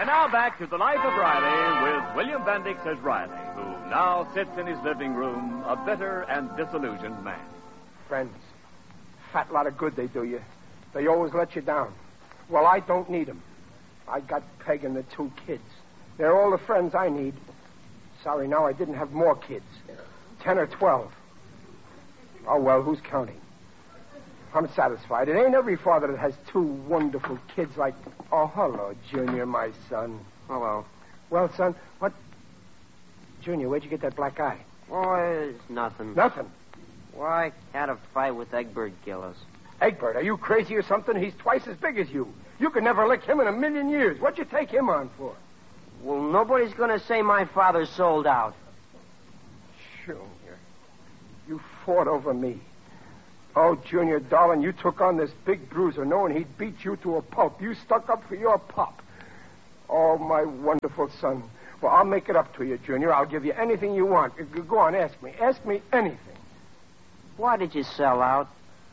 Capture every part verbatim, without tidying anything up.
And now back to The Life of Riley with William Bendix as Riley, who now sits in his living room, a bitter and disillusioned man. Friends. Fat lot of good they do you. They always let you down. Well, I don't need them. I got Peg and the two kids. They're all the friends I need. Sorry now I didn't have more kids. Ten or twelve. Oh, well, who's counting? I'm satisfied. It ain't every father that has two wonderful kids like... Oh, hello, Junior, my son. Hello. Well, son, what... Junior, where'd you get that black eye? Oh, it's nothing. Nothing? Why, I had a fight with Egbert Gillis. Egbert, are you crazy or something? He's twice as big as you. You could never lick him in a million years. What'd you take him on for? Well, nobody's going to say my father sold out. Junior, you fought over me. Oh, Junior, darling, you took on this big bruiser knowing he'd beat you to a pulp. You stuck up for your pop. Oh, my wonderful son. Well, I'll make it up to you, Junior. I'll give you anything you want. Go on, ask me. Ask me anything. Why did you sell out?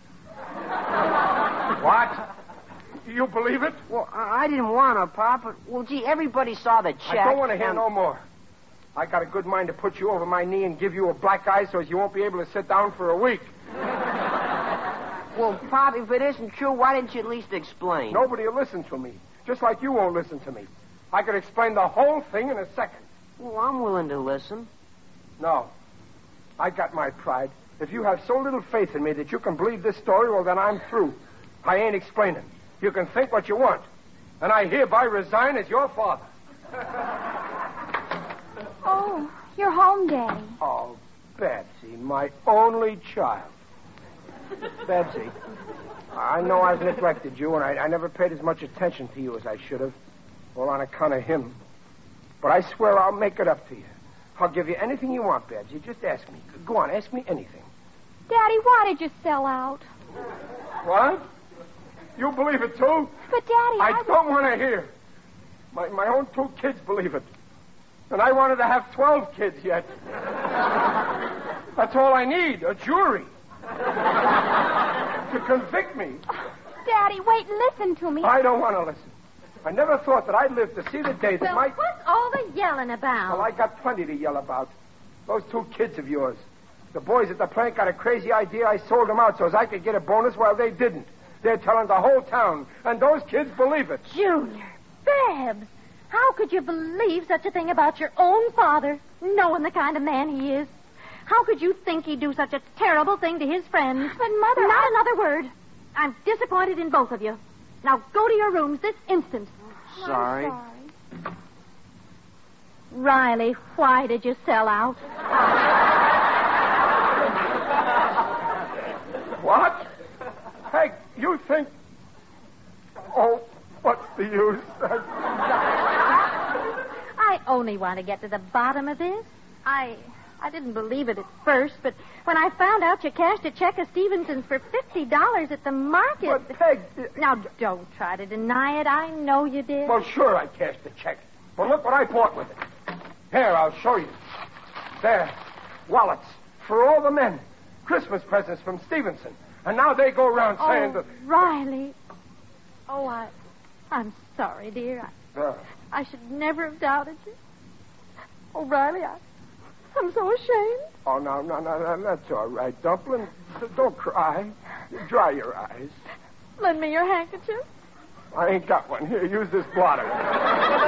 What? You believe it? Well, I I didn't want to, Pop, but, well, gee, everybody saw the check. I don't want to hear and... no more. I got a good mind to put you over my knee and give you a black eye so as you won't be able to sit down for a week. Well, Pop, if it isn't true, why didn't you at least explain? Nobody will listen to me, just like you won't listen to me. I could explain the whole thing in a second. Well, I'm willing to listen. No. I got my pride. If you have so little faith in me that you can believe this story, well, then I'm through. I ain't explaining. You can think what you want. And I hereby resign as your father. Oh, you're home, Daddy. Oh, Betsy, my only child. Betsy, I know I've neglected you, and I, I never paid as much attention to you as I should have. All on account of him. But I swear I'll make it up to you. I'll give you anything you want, Betsy. Just ask me. Go on, ask me anything. Daddy, why did you sell out? What? You believe it, too? But, Daddy, I... I don't want to hear. My, my own two kids believe it. And I wanted to have twelve kids yet. That's all I need, a jury. To convict me. Oh, Daddy, wait, listen to me. I don't want to listen. I never thought that I'd live to see the day that well, my... what's all the yelling about? Well, I got plenty to yell about. Those two kids of yours. The boys at the plant got a crazy idea. I sold them out so as I could get a bonus while they didn't. They're telling the whole town, and those kids believe it. Junior, Babs, how could you believe such a thing about your own father, knowing the kind of man he is? How could you think he'd do such a terrible thing to his friends? But, Mother... Not I... another word. I'm disappointed in both of you. Now go to your rooms this instant. Sorry. I'm sorry. Riley, why did you sell out? What? Hey, you think... Oh, what's the use? I only want to get to the bottom of this. I I didn't believe it at first, but when I found out you cashed a check of Stevenson's for fifty dollars at the market... But, Peg... Now, don't try to deny it. I know you did. Well, sure I cashed the check. But look what I bought with it. Here, I'll show you. There. Wallets. For all the men. Christmas presents from Stevenson. And now they go around oh, saying that... Riley. Oh, I... I'm sorry, dear. I, Uh, I should never have doubted you. Oh, Riley, I... I'm so ashamed. oh, no, no, no, no, that's all right, Dumpling. Don't cry. Dry your eyes. Lend me your handkerchief. I ain't got one. Here, use this blotter.